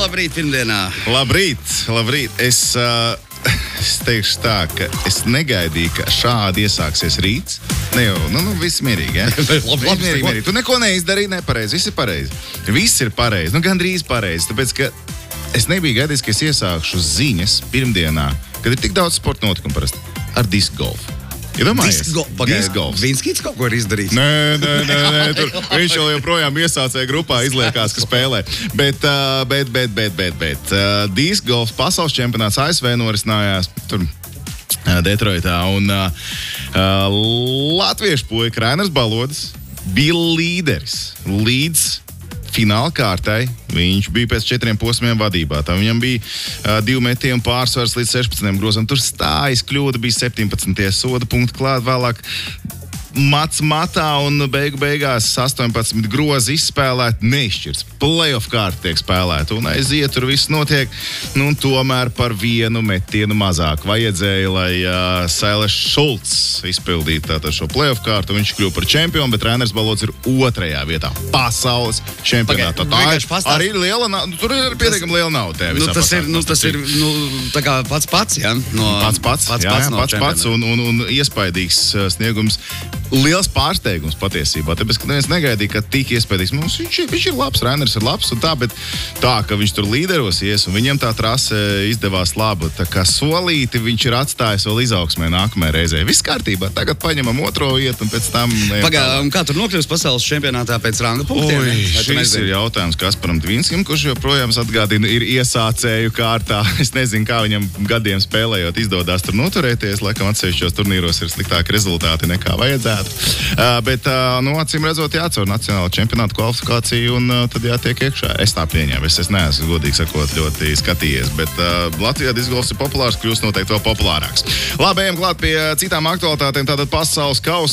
labrīt, pirmdienā. Labrīt. Es teikšu tā, ka es negaidīju, ka šādi iesāksies rīts. Ne jau, viss mierīgi, ja? Mierīgi. Tu neko neizdarīji nepareizi, viss ir pareizi. Viss ir pareizi, gandrīz pareizi, tāpēc, ka es nebiju gaidījis, ka es iesākšu ziņas pirmdienā, kad ir tik daudz sporta notikumu parasti, ar disc golfu. Disc golf. Vinskīts kaut ko ir izdarījis. Nē, tur viņš joprojām iesācēja grupā izliekās, ka spēlē. Bet disc golf pasaules čempionāts ASV norisinājās tur Detroitā. Un latviešu puika Rainers Balodis bija līderis līdz fināla kārtai. Viņš bija pēc 4 posmiem vadībā. Tā viņam bija 2 metienu pārsvars līdz 16 grozam. Tur stājas kļūda bija 17. soda punktu klāt vēlāk. Matā un beigās 18 grozi izspēlēt, neizšķirts. Playoff kārta tiek spēlēta un aiziet, tur viss notiek. Un tomēr par 1 metienu mazāk vajadzēja, lai Sailes Šulcs izpildītu šo playoff kārtu. Viņš kļuva par čempionu, bet Rainers Balodis ir 2. vietā pasaules čempionātā. Arī liela, tur ir pietiekami liela nauda. Tas ir tā kā pats, ja? Pats un iespaidīgs sniegums. Liels pārsteigums patiesībā, tāpēc, ka neviens negaidīja, ka tik iespējams viņš ir labs, Rainers ir labs un tā, bet tā, ka viņš tur līderos ies un viņam tā trase izdevās laba, tā kā solīti viņš ir atstājis vēl izaugsmē nākamajā reizē. Viss kārtībā, tagad paņemam 2. vietu un pēc tam... Un kā tur nokļūst pasaules čempionātā pēc ranga punktiem? Šis ir jautājums Kasparam Dvinskim, kurš joprojām atgādina, ir iesācēju kārtā. Es nezinu, kā viņam gadiem spēlējot izdodās tur noturēties, laikam atsevišķos turnīros ir sliktāki rezultāti nekā vajadzētu. Bet, acīm redzot, jāatcer nacionāla čempionāta kvalifikācija un tad jātiek iekšā. Es tā pieņēmu, es neesmu godīgi sakot ļoti skatījies, bet Latvijā disc golfs ir populārs, kļūst noteikti vēl populārāks. Labi, ejam klāt pie citām aktualitātēm, tātad pasaules kausa.